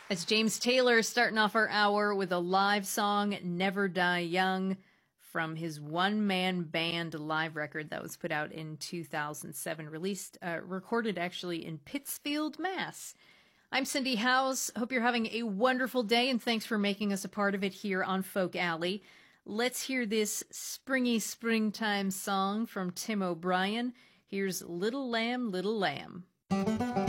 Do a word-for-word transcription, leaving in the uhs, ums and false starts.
It's James Taylor starting off our hour with a live song, Never Die Young, from his one-man band live record that was put out in two thousand seven, released, uh, recorded actually in Pittsfield, Mass. I'm Cindy Howes. Hope you're having a wonderful day, and thanks for making us a part of it here on Folk Alley. Let's hear this springy springtime song from Tim O'Brien. Here's Little Lamb, Little Lamb.